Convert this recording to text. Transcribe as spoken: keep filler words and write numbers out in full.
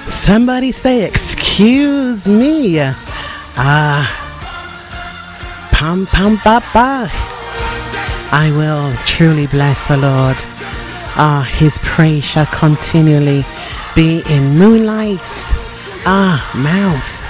Somebody say, excuse me. Ah, pam pam ba ba. I will truly bless the Lord. Ah, his praise shall continually be in Moonlight's ah mouth.